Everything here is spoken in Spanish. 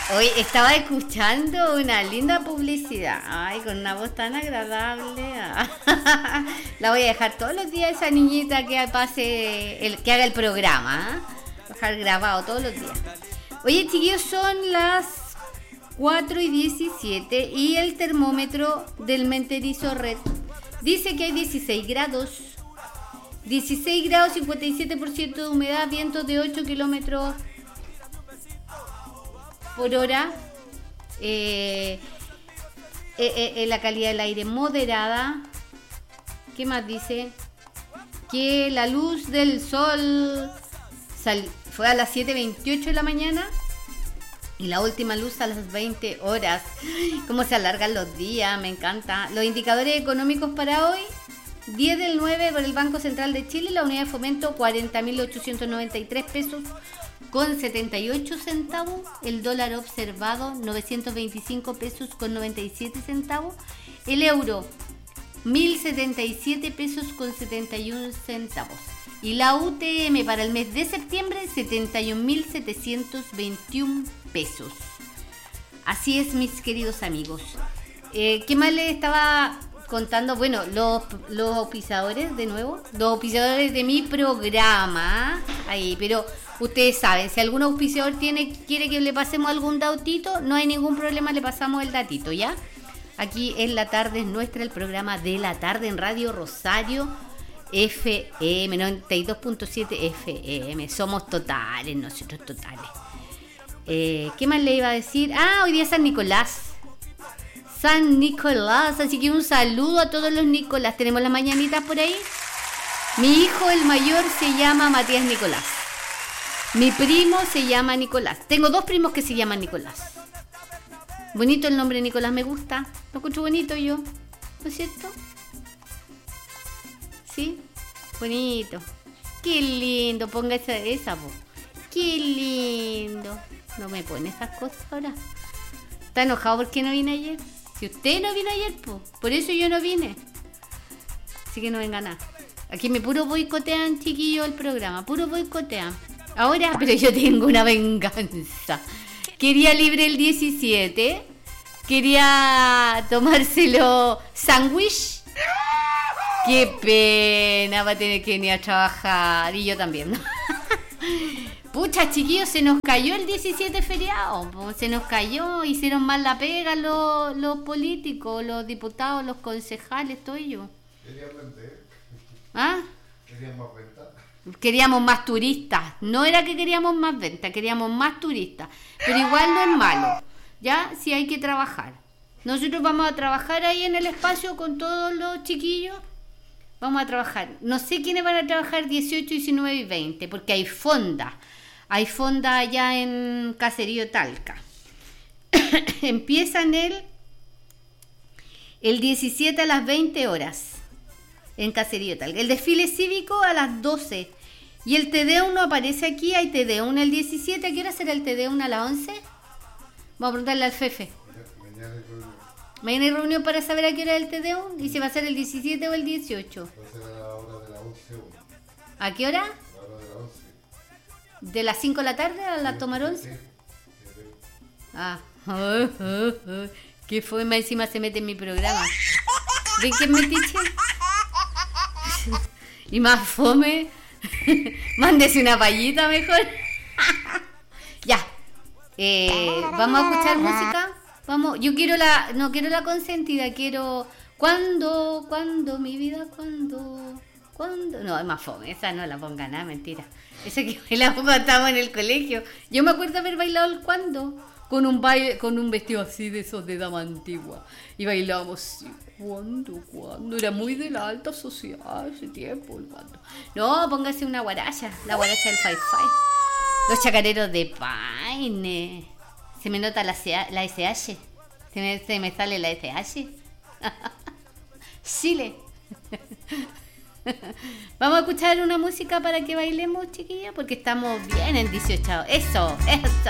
Hoy estaba escuchando una linda publicidad. Ay, con una voz tan agradable. La voy a dejar todos los días esa niñita que pase, que haga el programa. Dejar grabado todos los días. Oye, chiquillos, son las 4:17 y el termómetro del Menterizo Red dice que hay 16 grados. 16 grados, 57% de humedad, vientos de 8 kilómetros por hora, la calidad del aire moderada. ¿Qué más dice? Que la luz del sol fue a las 7:28 de la mañana y la última luz a las 20 horas. ¿Cómo se alargan los días? Me encanta. Los indicadores económicos para hoy: 10 del 9 por el Banco Central de Chile, la unidad de fomento 40.893 pesos con 78 centavos, el dólar observado 925 pesos con 97 centavos, el euro 1.077 pesos con 71 centavos y la UTM para el mes de septiembre 71.721 pesos. Así es, mis queridos amigos. ¿Qué más les estaba contando? Bueno, los auspiciadores, de nuevo, los auspiciadores de mi programa, ahí, pero ustedes saben, si algún auspiciador quiere que le pasemos algún datito, no hay ningún problema, le pasamos el datito, ¿ya? Aquí en La Tarde es nuestra, el programa de la tarde en Radio Rosario FM 92.7 FM. Somos totales, nosotros totales. ¿Qué más le iba a decir? Hoy día es San Nicolás. San Nicolás, así que un saludo a todos los Nicolás. Tenemos las mañanitas por ahí. Mi hijo, el mayor, se llama Matías Nicolás. Mi primo se llama Nicolás. Tengo 2 primos que se llaman Nicolás. Bonito el nombre Nicolás, me gusta. Lo escucho bonito yo, ¿no es cierto? ¿Sí? Bonito. Qué lindo, ponga esa voz. Qué lindo. No me pone esas cosas ahora. ¿Está enojado porque no vine ayer? Si usted no vino ayer, por eso yo no vine. Así que no venga nada. Aquí me puro boicotean, chiquillo, el programa. Puro boicotean. Ahora, pero yo tengo una venganza. Quería libre el 17. Quería tomárselo sándwich. Qué pena, va a tener que venir a trabajar. Y yo también. Pucha, chiquillos, se nos cayó el 17 feriado. Se nos cayó, hicieron mal la pega los políticos, los diputados, los concejales, todo ello. ¿Ah? ¿Querían más venta? Queríamos más turistas. No era que queríamos más venta, queríamos más turistas. Pero igual no es malo. Ya, sí hay que trabajar. Nosotros vamos a trabajar ahí en el espacio con todos los chiquillos. Vamos a trabajar. No sé quiénes van a trabajar 18, 19 y 20, porque hay fonda. Hay fonda allá en Caserío Talca. Empiezan el 17 a las 20 horas en Caserío Talca. El desfile cívico a las 12. Y el TD1 no aparece aquí. Hay TD1 el 17. ¿A qué hora será el TD1? ¿A las 11? Vamos a preguntarle al Fefe. Mañana hay reunión para saber a qué hora es el TD1. Y si va a ser el 17 o el 18. Va a ser a la hora de la 11. ¿A qué hora? A la hora de la 11. ¿De las 5 de la tarde a la tomar 11? ¿Qué fue? Más encima se mete en mi programa. ¿Ven que es metiche? Y más fome. Mándese una payita mejor. Ya. Vamos a escuchar música. Vamos. Yo quiero no quiero la consentida, quiero ¿cuándo? Mi vida, ¿cuándo? No, es más fome, esa no la ponga nada, mentira. Esa que bailamos cuando estábamos en el colegio. Yo me acuerdo haber bailado el ¿cuándo? Con un baile, con un vestido así de esos de dama antigua. Y bailábamos así, ¿cuándo? Era muy de la alta sociedad ese tiempo, ¿cuándo? No, póngase una guaracha, la guaracha del Fi-Fi. Los chacareros de Paine. Se me nota la SH. Se me sale la SH. Chile. Vamos a escuchar una música para que bailemos, chiquillos, porque estamos bien en 18. Eso.